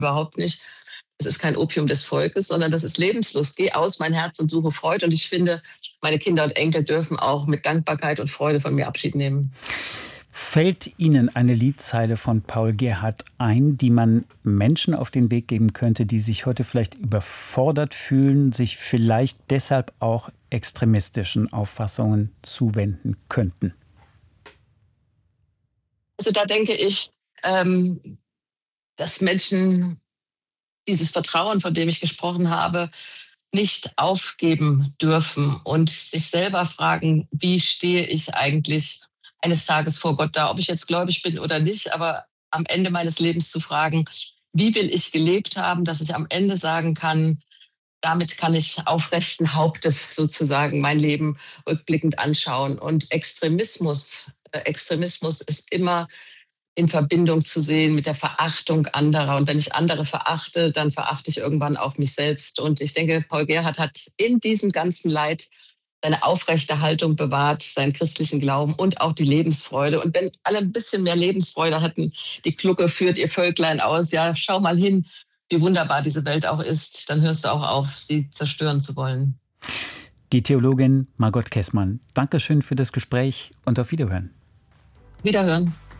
überhaupt nicht. Das ist kein Opium des Volkes, sondern das ist Lebenslust. Geh aus mein Herz und suche Freude. Und ich finde, meine Kinder und Enkel dürfen auch mit Dankbarkeit und Freude von mir Abschied nehmen. Fällt Ihnen eine Liedzeile von Paul Gerhardt ein, die man Menschen auf den Weg geben könnte, die sich heute vielleicht überfordert fühlen, sich vielleicht deshalb auch extremistischen Auffassungen zuwenden könnten? Also da denke ich, dass Menschen dieses Vertrauen, von dem ich gesprochen habe, nicht aufgeben dürfen und sich selber fragen, wie stehe ich eigentlich eines Tages vor Gott da, ob ich jetzt gläubig bin oder nicht, aber am Ende meines Lebens zu fragen, wie will ich gelebt haben, dass ich am Ende sagen kann, damit kann ich aufrechten Hauptes sozusagen mein Leben rückblickend anschauen. Und Extremismus ist immer in Verbindung zu sehen mit der Verachtung anderer. Und wenn ich andere verachte, dann verachte ich irgendwann auch mich selbst. Und ich denke, Paul Gerhardt hat in diesem ganzen Leid seine aufrechte Haltung bewahrt, seinen christlichen Glauben und auch die Lebensfreude. Und wenn alle ein bisschen mehr Lebensfreude hatten, die Glucke führt ihr Völklein aus, ja, schau mal hin, wie wunderbar diese Welt auch ist, dann hörst du auch auf, sie zerstören zu wollen. Die Theologin Margot Kessmann, Dankeschön für das Gespräch und auf Wiederhören. Wiederhören.